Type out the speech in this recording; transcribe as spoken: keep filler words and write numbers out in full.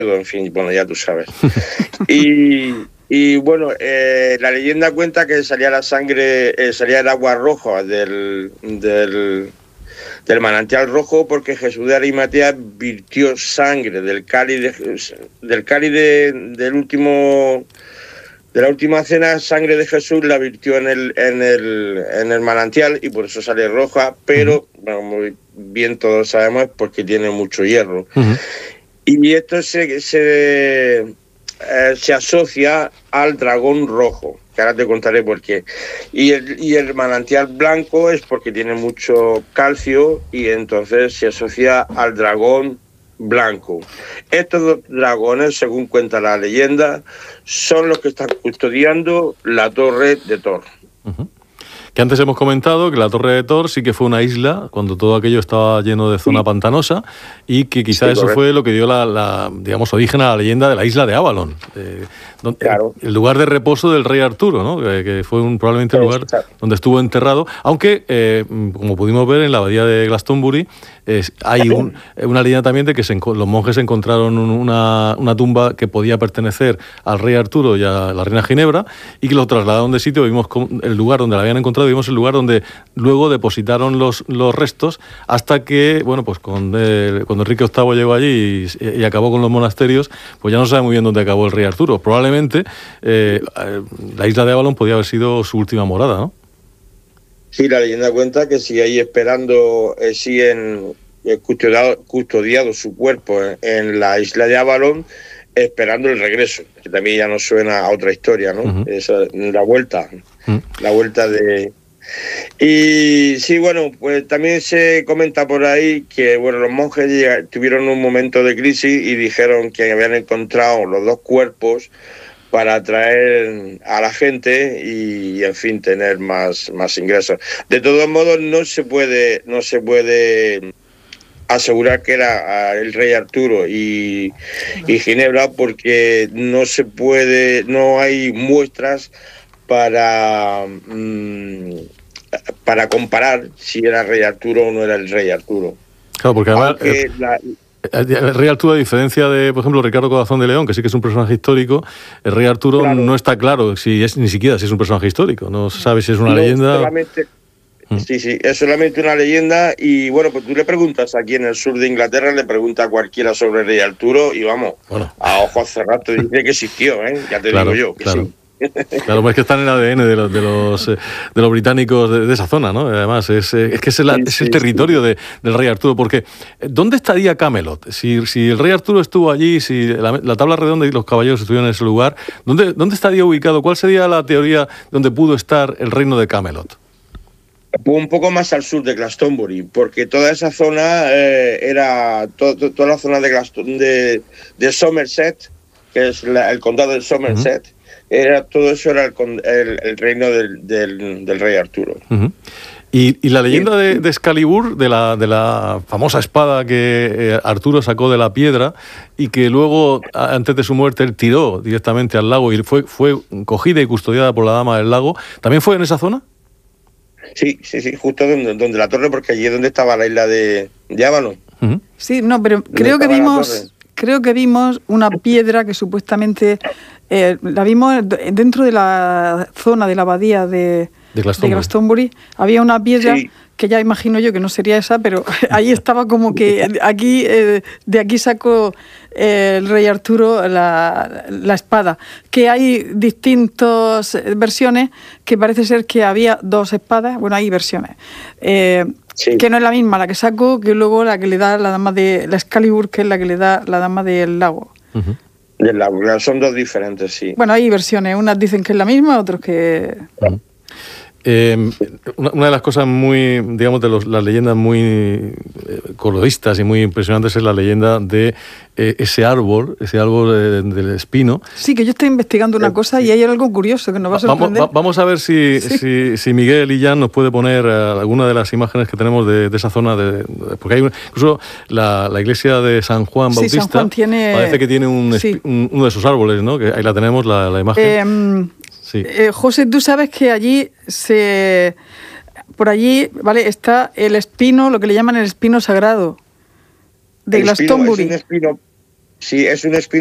en fin, bueno, ya tú sabes. Y, y bueno, eh, la leyenda cuenta que salía la sangre, eh, salía el agua roja del, del, del manantial rojo porque Jesús de Arimatea virtió sangre del cáliz, de, del cáliz de, del último... De la última cena, sangre de Jesús la virtió en el, en el, en el manantial y por eso sale roja, pero, uh-huh. bueno, muy bien todos sabemos, es porque tiene mucho hierro. Uh-huh. Y esto se, se, eh, se asocia al dragón rojo, que ahora te contaré por qué. Y el, y el manantial blanco es porque tiene mucho calcio y entonces se asocia al dragón blanco. Estos dos dragones, según cuenta la leyenda, son los que están custodiando la torre de Thor. Uh-huh. Que antes hemos comentado que la Torre de Thor sí que fue una isla cuando todo aquello estaba lleno de zona sí. pantanosa y que quizá sí, eso correcto. fue lo que dio la, la, digamos, origen a la leyenda de la isla de Avalon, eh, donde, claro. el lugar de reposo del rey Arturo, ¿no? que, que fue un, probablemente el lugar claro. donde estuvo enterrado, aunque, eh, como pudimos ver en la abadía de Glastonbury, eh, hay un, una leyenda también de que se, los monjes encontraron una, una tumba que podía pertenecer al rey Arturo y a la reina Ginebra y que lo trasladaron de sitio, vimos el lugar donde la habían encontrado, vimos el lugar donde luego depositaron los, los restos hasta que, bueno, pues cuando, eh, cuando Enrique octavo llegó allí y, y acabó con los monasterios, pues ya no se sabe muy bien dónde acabó el rey Arturo. Probablemente eh, la isla de Avalon podía haber sido su última morada, ¿no? Sí, la leyenda cuenta que sigue ahí esperando, eh, siguen eh, custodiado, custodiado su cuerpo en, en la isla de Avalon, esperando el regreso, que también ya nos suena a otra historia, ¿no? Uh-huh. Esa, la vuelta, uh-huh. la vuelta de... Y sí, bueno, pues también se comenta por ahí que, bueno, los monjes lleg- tuvieron un momento de crisis y dijeron que habían encontrado los dos cuerpos para atraer a la gente y, en fin, tener más, más ingresos. De todos modos, no se puede, no se puede asegurar que era el rey Arturo y, y Ginebra porque no se puede, no hay muestras para, mmm, para comparar si era rey Arturo o no era el rey Arturo. Claro, porque además... Eh... La, el rey Arturo, a diferencia de, por ejemplo, Ricardo Corazón de León, que sí que es un personaje histórico, el rey Arturo claro. no está claro si es ni siquiera si es un personaje histórico. No se sabe si es una no, leyenda. Solamente, mm. Sí, sí, es solamente una leyenda. Y bueno, pues tú le preguntas aquí en el sur de Inglaterra, le pregunta a cualquiera sobre el rey Arturo y vamos, bueno. a ojos cerrados te dice que existió, ¿eh? Ya te claro, digo yo que claro. sí. Claro, pues es que está en el A D N de los, de los, de los británicos de, de esa zona, ¿no? Además, es, es que es el, sí, es el sí, territorio sí. de, del rey Arturo, porque ¿dónde estaría Camelot? Si, si el rey Arturo estuvo allí, si la, la tabla redonda y los caballeros estuvieron en ese lugar, ¿dónde, ¿dónde estaría ubicado? ¿Cuál sería la teoría donde pudo estar el reino de Camelot? Un poco más al sur de Glastonbury, porque toda esa zona eh, era to, to, toda la zona de, Glaston, de, de Somerset, que es la, el condado de Somerset. Uh-huh. Era, todo eso era el, el, el reino del, del, del rey Arturo. Uh-huh. Y, y la leyenda de, de Excalibur, de la, de la famosa espada que eh, Arturo sacó de la piedra y que luego, antes de su muerte, él tiró directamente al lago y fue, fue cogida y custodiada por la dama del lago, ¿también fue en esa zona? Sí, sí, sí, justo donde, donde la torre, porque allí es donde estaba la isla de, de Avalon. Uh-huh. Sí, no, pero creo que vimos... Creo que vimos una piedra que supuestamente eh, la vimos dentro de la zona de la abadía de, de, Glastonbury. de Glastonbury. Había una piedra sí. que ya imagino yo que no sería esa, pero ahí estaba como que aquí eh, de aquí sacó eh, el rey Arturo la, la espada. Que hay distintas versiones, que parece ser que había dos espadas. Bueno, hay versiones. Eh, Sí. Que no es la misma la que sacó que luego la que le da la dama de la Excalibur, que es la que le da la dama del lago. Uh-huh. Del lago, son dos diferentes, sí. Bueno, hay versiones, unas dicen que es la misma, otros que... Uh-huh. Eh, una, una de las cosas muy, digamos, de los, las leyendas muy eh, coloristas y muy impresionantes es la leyenda de eh, ese árbol, ese árbol eh, del espino. Sí, que yo estoy investigando una cosa y hay algo curioso que nos va a sorprender. Vamos, va, vamos a ver si, sí. si, si Miguel y Jan nos puede poner uh, alguna de las imágenes que tenemos de, de esa zona, de, de, porque hay una, incluso la, la iglesia de San Juan Bautista, sí, San Juan tiene... parece que tiene un, sí. un, uno de esos árboles, ¿no? Que ahí la tenemos, la, la imagen. Eh, Sí. Eh, José, tú sabes que allí se, por allí, vale, está el espino, lo que le llaman el espino sagrado de el Glastonbury. Espino, es un espino, Sí, es un spin